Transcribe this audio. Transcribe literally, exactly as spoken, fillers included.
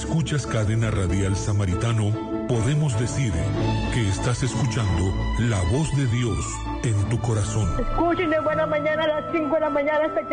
escuchas Cadena Radial Samaritano, podemos decir que estás escuchando la voz de Dios en tu corazón. Escuchen de buena mañana a las cinco de la mañana hasta que